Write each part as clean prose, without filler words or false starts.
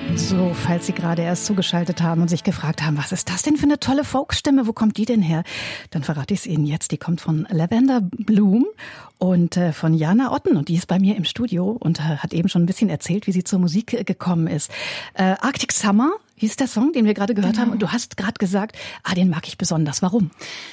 So, falls Sie gerade erst zugeschaltet haben und sich gefragt haben, was ist das denn für eine tolle Folkstimme, wo kommt die denn her? Dann verrate ich es Ihnen jetzt. Die kommt von Lavender Bloom und von Jana Otten. Und die ist bei mir im Studio und hat eben schon ein bisschen erzählt, wie sie zur Musik gekommen ist. Arctic Summer hieß der Song, den wir gerade gehört haben. Und du hast gerade gesagt, den mag ich besonders. Warum?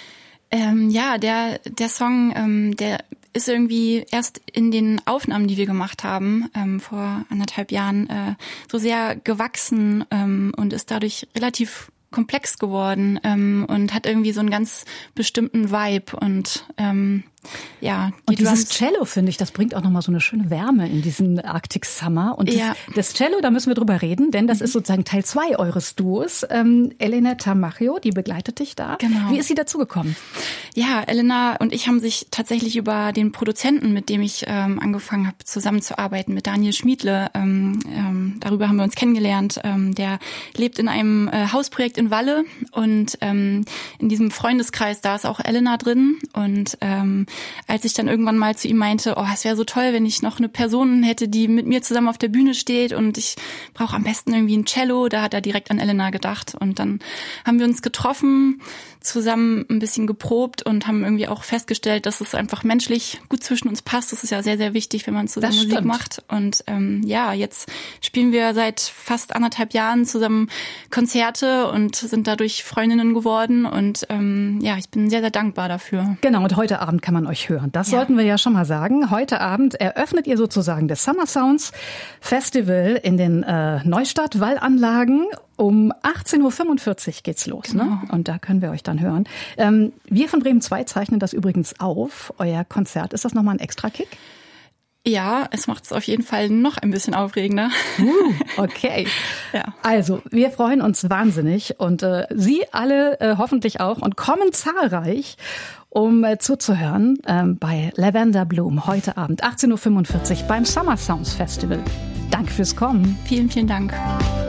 Der Song, der ist irgendwie erst in den Aufnahmen, die wir gemacht haben, vor 1,5 Jahren, so sehr gewachsen und ist dadurch relativ komplex geworden und hat irgendwie so einen ganz bestimmten Vibe und und dieses Cello, finde ich, das bringt auch nochmal so eine schöne Wärme in diesen Arctic Summer. Und das Cello, da müssen wir drüber reden, denn das ist sozusagen Teil 2 eures Duos. Elena Tamacchio, die begleitet dich da. Genau. Wie ist sie dazugekommen? Ja, Elena und ich haben sich tatsächlich über den Produzenten, mit dem ich angefangen habe, zusammenzuarbeiten, mit Daniel Schmiedle, darüber haben wir uns kennengelernt. Der lebt in einem Hausprojekt in Walle und in diesem Freundeskreis, da ist auch Elena drin. Und als ich dann irgendwann mal zu ihm meinte, es wäre so toll, wenn ich noch eine Person hätte, die mit mir zusammen auf der Bühne steht und ich brauche am besten irgendwie ein Cello, da hat er direkt an Elena gedacht. Und dann haben wir uns getroffen, zusammen ein bisschen geprobt und haben irgendwie auch festgestellt, dass es einfach menschlich gut zwischen uns passt. Das ist ja sehr, sehr wichtig, wenn man zusammen Musik macht. Und jetzt spielen wir seit fast 1,5 Jahren zusammen Konzerte und sind dadurch Freundinnen geworden. Und ich bin sehr, sehr dankbar dafür. Genau, und heute Abend kann man euch hören. Das sollten wir ja schon mal sagen. Heute Abend eröffnet ihr sozusagen das Summer Sounds Festival in den Neustadt-Wallanlagen. Um 18.45 Uhr geht's los, genau. Ne? Und da können wir euch dann hören. Wir von Bremen 2 zeichnen das übrigens auf. Euer Konzert, ist das nochmal ein Extra-Kick? Ja, es macht es auf jeden Fall noch ein bisschen aufregender. Okay. Ja. Also, wir freuen uns wahnsinnig und Sie alle hoffentlich auch und kommen zahlreich, zuzuhören bei Lavender Bloom heute Abend 18.45 Uhr beim Summer Sounds Festival. Danke fürs Kommen. Vielen, vielen Dank.